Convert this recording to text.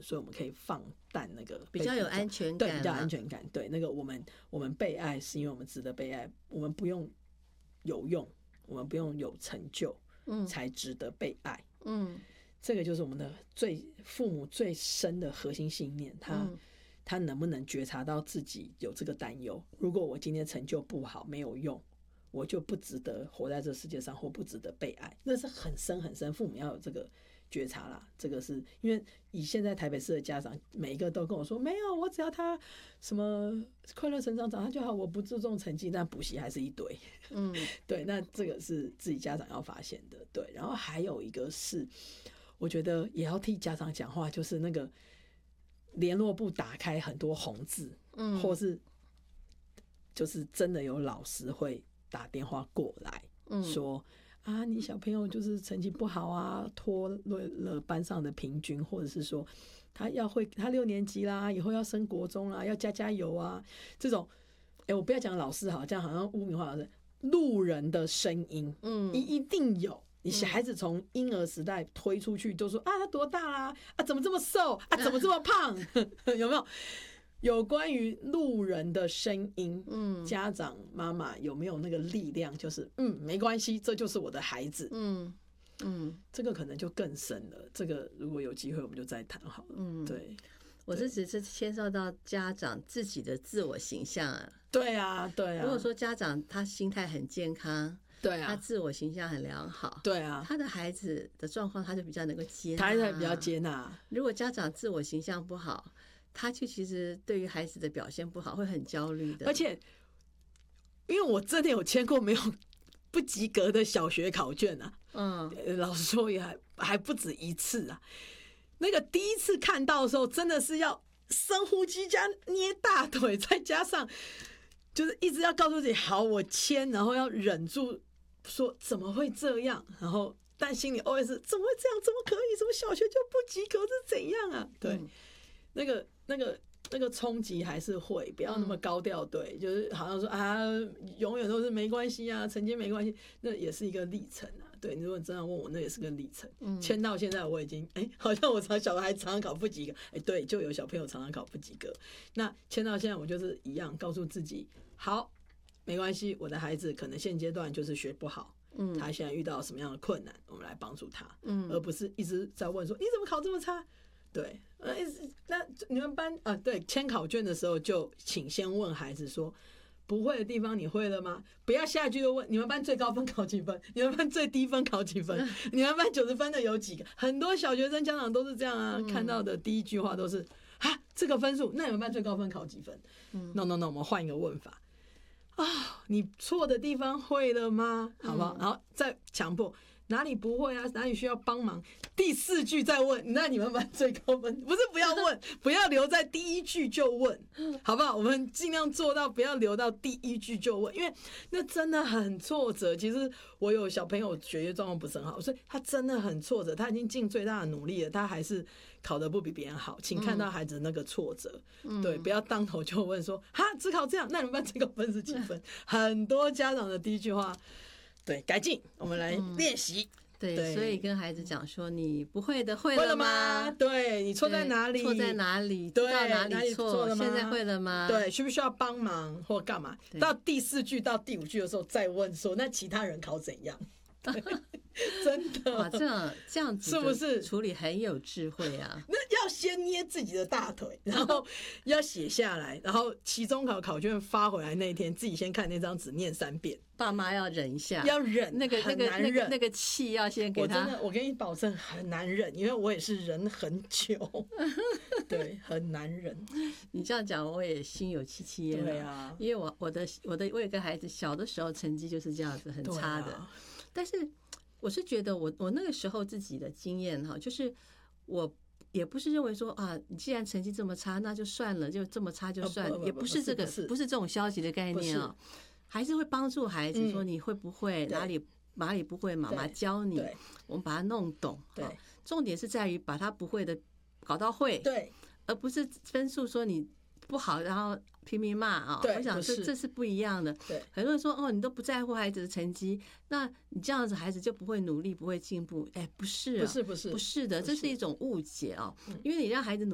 所以我们可以放淡那个比较有安全感， 对，比较安全感。对，那个我们被爱是因为我们值得被爱，我们不用有用，我们不用有成就，才值得被爱。这个就是我们的父母最深的核心信念，他能不能觉察到自己有这个担忧？如果我今天成就不好，没有用，我就不值得活在这世界上，或不值得被爱。那是很深很深，父母要有这个觉察啦。这个是因为以现在台北市的家长，每一个都跟我说，没有，我只要他什么快乐成长长大就好，我不注重成绩，但补习还是一堆。对，那这个是自己家长要发现的。对，然后还有一个是，我觉得也要替家长讲话，就是那个联络簿打开很多红字，或是就是真的有老师会打电话过来，说啊，你小朋友就是成绩不好啊，拖了班上的平均，或者是说他6年级啦，以后要升国中啦，要加油啊，这种，我不要讲老师好，这样好像污名化老师，路人的声音，一定有。你小孩子从婴儿时代推出去，都说啊，他多大啦？啊，怎么这么瘦？啊，怎么这么胖？有没有？有关于路人的声音，家长妈妈有没有那个力量？就是没关系，这就是我的孩子。这个可能就更深了。这个如果有机会，我们就再谈好了。对。 我这只是牵涉到家长自己的自我形象啊。 对啊，对啊。 如果说家长他心态很健康， 对啊， 他自我形象很良好， 对啊， 他的孩子的状况他就比较能够接纳， 他才比较接纳。如果家长自我形象不好，他就其实对于孩子的表现不好会很焦虑的。 而且，因为我真的有签过没有不及格的小学考卷啊，老实说也还不止一次啊。那个第一次看到的时候，真的是要深呼吸加捏大腿，再加上就是一直要告诉自己好，我签，然后要忍住说怎么会这样，然后但心里 OS 怎么会这样，怎么可以，怎么小学就不及格，这怎样啊？对，那个冲击还是会，不要那么高调，对，就是好像说啊，永远都是没关系啊，成绩没关系，那也是一个历程啊。对，如果你真的问我，那也是个历程。签到现在我已经好像我小孩常常考不及格，对，就有小朋友常常考不及格。那签到现在我就是一样，告诉自己好，没关系，我的孩子可能现阶段就是学不好。他现在遇到什么样的困难，我们来帮助他，而不是一直在问说你怎么考这么差。对，那你们班对，签考卷的时候就请先问孩子说，不会的地方你会了吗？不要下一句就问你们班最高分考几分，你们班最低分考几分，你们班90分的有几个？很多小学生家长都是这样啊，看到的第一句话都是啊，这个分数，那你们班最高分考几分？No， 我们换一个问法啊，你错的地方会了吗？好不好？然后再强迫。哪里不会啊？哪里需要帮忙？第4句再问，那你们班最高分不是不要问，不要留在第1句就问，好不好？我们尽量做到不要留到第1句就问，因为那真的很挫折。其实我有小朋友学业状况不是很好，所以他真的很挫折，他已经尽最大的努力了，他还是考得不比别人好。请看到孩子那个挫折，对，不要当头就问说哈，只考这样，那你们班最高分是几分？很多家长的第一句话。对，改进，我们来练习。 对，所以跟孩子讲说，你不会的会了吗？ 对，你错在哪里？ 错在哪里？知道哪里错了吗？现在会了吗？ 对，需不需要帮忙或干嘛？到第4句到第5句的时候再问说，那其他人考怎样？真的哇，这样子是不是处理很有智慧啊？ 那要先捏自己的大腿，然后要写下来，然后期中考卷发回来那一天，自己先看那张纸念3遍。 爸妈要忍一下， 要忍， 那个那个气要先给他。 我跟你保证很难忍，因为我也是忍很久，对，很难忍。 你这样讲，我也心有戚戚焉了。 对啊， 因为我有个孩子，小的时候成绩就是这样子，很差的。但是我是觉得我那个时候自己的经验哈，就是我也不是认为说啊，你既然成绩这么差，那就算了，就这么差就算，也不是这个，不是这种消极的概念啊。还是会帮助孩子说你会不会哪里不会，妈妈教你，我们把它弄懂。对，重点是在于把他不会的搞到会，对，而不是分数说你不好然后拼命骂啊。我想这是不一样的。对，很多人说哦，你都不在乎孩子的成绩，那你这样子孩子就不会努力，不会进步。不是的，这是一种误解啊，因为你让孩子努力